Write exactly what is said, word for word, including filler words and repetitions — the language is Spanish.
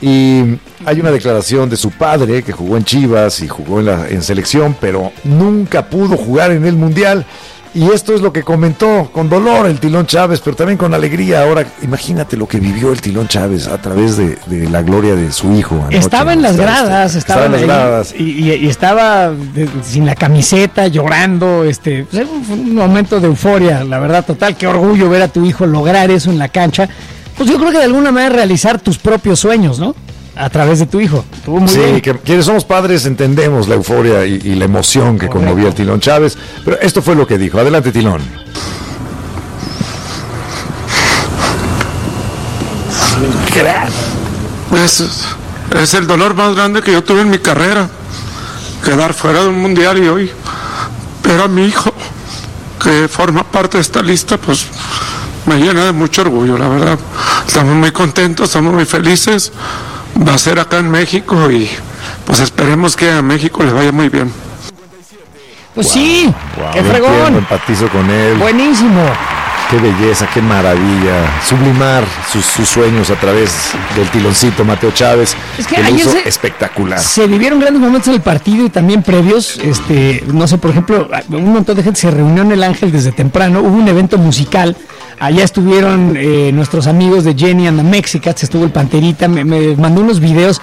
Y hay una declaración de su padre, que jugó en Chivas y jugó en, la, en selección, pero nunca pudo jugar en el Mundial. Y esto es lo que comentó con dolor el Tilón Chávez, pero también con alegría. Ahora, imagínate lo que vivió el Tilón Chávez a través de, de la gloria de su hijo. Anoche, estaba en las gradas, estaba, estaba en las ahí, gradas. Y, y, y estaba de, sin la camiseta, llorando. Este, pues, fue un momento de euforia, la verdad, total. Qué orgullo ver a tu hijo lograr eso en la cancha. Pues yo creo que de alguna manera realizar tus propios sueños, ¿no? A través de tu hijo. Estuvo muy sí, bien. que quienes somos padres entendemos la euforia y, y la emoción que Correcto. conmovía el Tilón Chávez. Pero esto fue lo que dijo. Adelante, Tilón. Es, es el dolor más grande que yo tuve en mi carrera. Quedar fuera de un mundial y hoy ver a mi hijo que forma parte de esta lista, pues me llena de mucho orgullo, la verdad. Estamos muy contentos, estamos muy felices. Va a ser acá en México y pues esperemos que a México le vaya muy bien. Pues wow, sí, wow, qué yo fregón. entiendo, empatizo con él. Buenísimo. Qué belleza, qué maravilla. Sublimar sus, sus sueños a través del tiloncito Mateo Chávez. Es que que lo ayer hizo se, espectacular. Se vivieron grandes momentos en el partido y también previos. Este, no sé, por ejemplo, un montón de gente se reunió en el Ángel desde temprano. Hubo un evento musical. Allá estuvieron eh, nuestros amigos de Jenny and the Mexicats, estuvo el Panterita, me, me mandó unos videos